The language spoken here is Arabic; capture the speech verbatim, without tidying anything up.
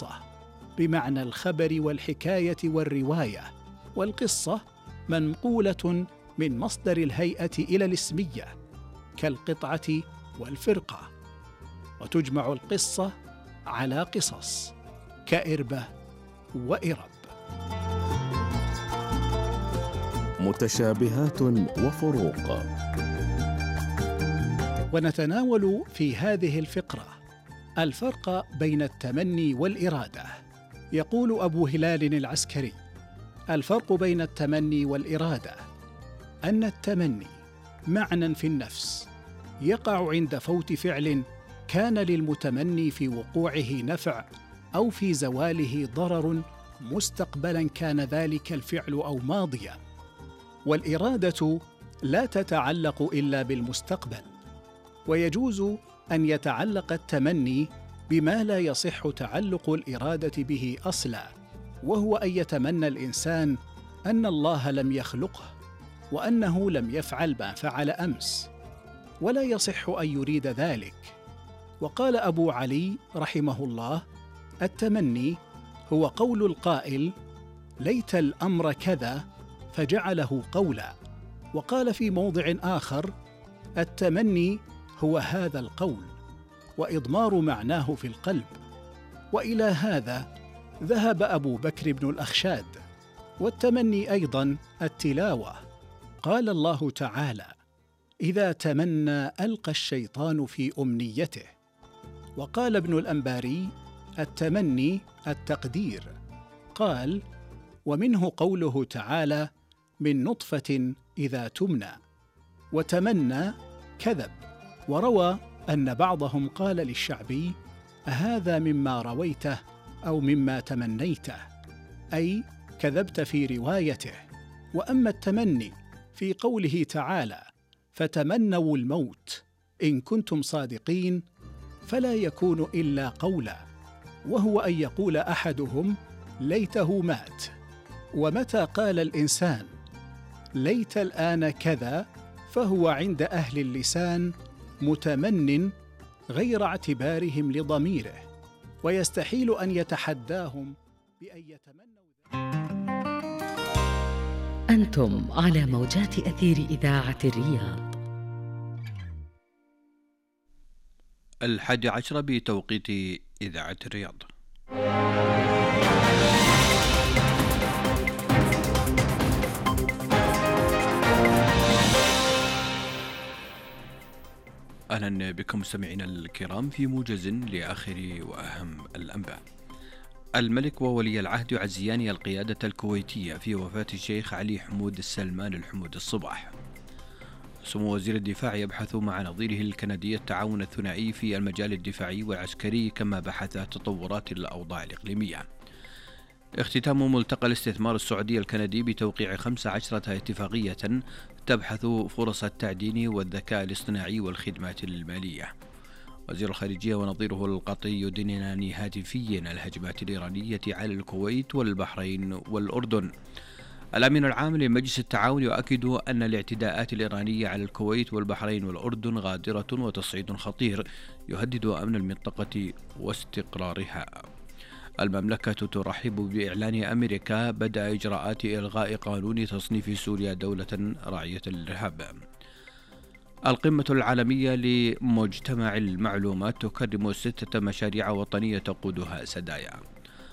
القصة بمعنى الخبر والحكاية والرواية، والقصة منقولة من مصدر الهيئة إلى الاسمية كالقطعة والفرقة، وتجمع القصة على قصص كإربة وإرب. متشابهات وفروق. ونتناول في هذه الفقرة الفرق بين التمني والإرادة. يقول أبو هلال العسكري: الفرق بين التمني والإرادة أن التمني معنى في النفس يقع عند فوت فعل كان للمتمني في وقوعه نفع أو في زواله ضرر، مستقبلا كان ذلك الفعل أو ماضيا. والإرادة لا تتعلق إلا بالمستقبل، ويجوز أن يتعلق التمني بما لا يصح تعلق الإرادة به أصلا، وهو أن يتمنى الإنسان أن الله لم يخلقه وأنه لم يفعل ما فعل أمس، ولا يصح أن يريد ذلك. وقال أبو علي رحمه الله: التمني هو قول القائل ليت الأمر كذا فجعله قولا. وقال في موضع آخر: التمني هو هذا القول وإضمار معناه في القلب. وإلى هذا ذهب أبو بكر بن الأخشاد. والتمني أيضا التلاوة. قال الله تعالى: إذا تمنى ألقى الشيطان في أمنيته. وقال ابن الأنباري: التمني التقدير. قال: ومنه قوله تعالى: من نطفة إذا تمنى. وتمنى كذب. وروى أن بعضهم قال للشعبي: أهذا مما رويته أو مما تمنيته، أي كذبت في روايته. وأما التمني في قوله تعالى: فتمنوا الموت إن كنتم صادقين، فلا يكون إلا قولا، وهو أن يقول أحدهم ليته مات. ومتى قال الإنسان ليت الآن كذا، فهو عند أهل اللسان متمن غير اعتبارهم لضميره، ويستحيل أن يتحداهم بأن يتمنوا. أنتم على موجات أثير إذاعة الرياض. الحادي عشر بتوقيت إذاعة الرياض. أهلا بكم مستمعينا الكرام في موجز لآخر وأهم الأنباء. الملك وولي العهد يعزيان القيادة الكويتية في وفاة الشيخ علي حمود السلمان الحمود الصباح. سمو وزير الدفاع يبحث مع نظيره الكندي التعاون الثنائي في المجال الدفاعي والعسكري، كما بحث تطورات الأوضاع الإقليمية. اختتام ملتقى الاستثمار السعودي الكندي بتوقيع خمس عشرة اتفاقية تبحث فرص التعدين والذكاء الاصطناعي والخدمات المالية. وزير الخارجية ونظيره القطري يدينان هاتفيا الهجمات الإيرانية على الكويت والبحرين والأردن. الأمين العام لمجلس التعاون يؤكد أن الاعتداءات الإيرانية على الكويت والبحرين والأردن غادرة وتصعيد خطير يهدد أمن المنطقة واستقرارها. المملكة ترحب بإعلان أمريكا بدء إجراءات إلغاء قانون تصنيف سوريا دولة راعية للإرهاب. القمة العالمية لمجتمع المعلومات تكرم ستة مشاريع وطنية تقودها سدايا.